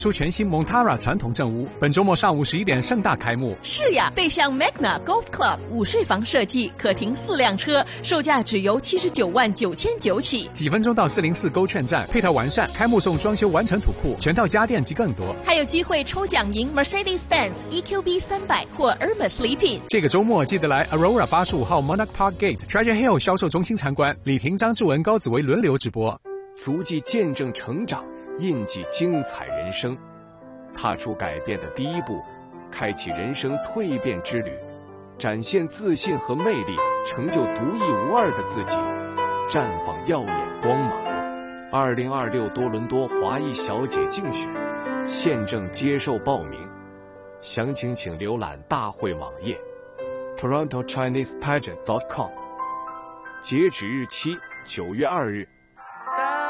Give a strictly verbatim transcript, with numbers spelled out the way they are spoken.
出全新 Montara 传统正屋，本周末上午十一点盛大开幕。 是呀，背向 Magna Golf Club 午睡房设计，可停四辆车，售价只由七十九万九千九起。 几分钟到四零四勾券站，配套完善，开幕送装修完成土库，全套家电及更多。 还有机会抽奖赢 Mercedes-Benz E Q B 三百或 Hermes 礼品。 这个周末记得来 Aurora 八十五号 Monarch Park Gate、Treasure Hill 销售中心参观，李婷、张志文、高子维轮流直播。 足迹见证成长，印记精彩人生。踏出改变的第一步，开启人生蜕变之旅，展现自信和魅力，成就独一无二的自己，绽放耀眼光芒。二零二六多伦多华裔小姐竞选现正接受报名，详情请浏览大会网页 toronto chinese pageant dot com， 截止日期九月二日